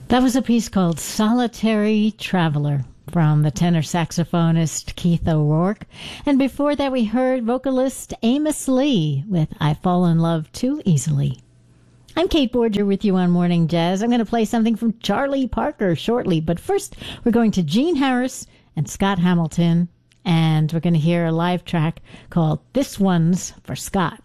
That was a piece called Solitary Traveler from the tenor saxophonist Keith O'Rourke. And before that, we heard vocalist Amos Lee with I Fall in Love Too Easily. I'm Kate Borger with you on Morning Jazz. I'm going to play something from Charlie Parker shortly, but first we're going to Gene Harris and Scott Hamilton, and we're going to hear a live track called This One's for Scott.